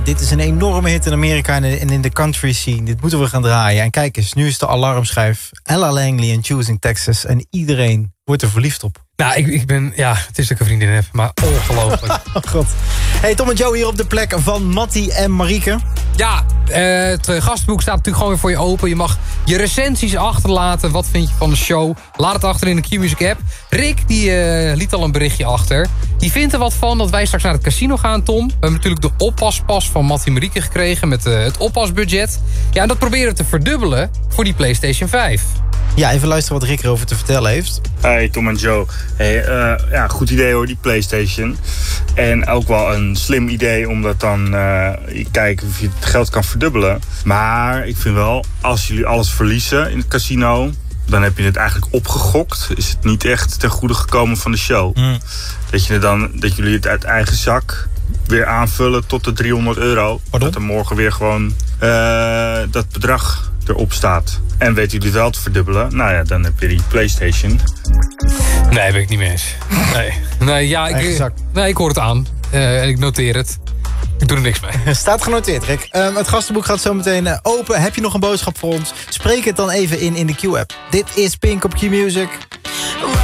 Dit is een enorme hit in Amerika en in de country scene. Dit moeten we gaan draaien. En kijk eens, nu is de alarmschijf Ella Langley en Choosing Texas. En iedereen wordt er verliefd op. Nou, ik ben... Ja, het is dat ik een vriendin heb, maar ongelooflijk. Oh god. Hey, Tom en Joe hier op de plek van Mattie en Marieke. Ja, het gastenboek staat natuurlijk gewoon weer voor je open. Je mag je recensies achterlaten. Wat vind je van de show? Laat het achter in de Q-Music app. Rick, die liet al een berichtje achter. Die vindt er wat van dat wij straks naar het casino gaan, Tom. We hebben natuurlijk de oppaspas van Mattie en Marieke gekregen... met het oppasbudget. Ja, en dat proberen we te verdubbelen voor die PlayStation 5. Ja, even luisteren wat Rick erover te vertellen heeft. Hey, Tom en Joe. Hey, ja, goed idee hoor, die PlayStation. En ook wel een slim idee, omdat dan kijken of je het geld kan verdubbelen. Maar ik vind wel, als jullie alles verliezen in het casino... dan heb je het eigenlijk opgegokt. Is het niet echt ten goede gekomen van de show. Dat jullie het uit eigen zak weer aanvullen tot de €300. Pardon? Dat er morgen weer gewoon dat bedrag erop staat. En weten jullie wel te verdubbelen? Nou ja, dan heb je die PlayStation. Nee, ben ik niet mee eens. Nee, ik hoor het aan. En ik noteer het. Ik doe er niks mee. Staat genoteerd, Rick. Het gastenboek gaat zo meteen open. Heb je nog een boodschap voor ons? Spreek het dan even in de Q-app. Dit is Pink op Q-Music.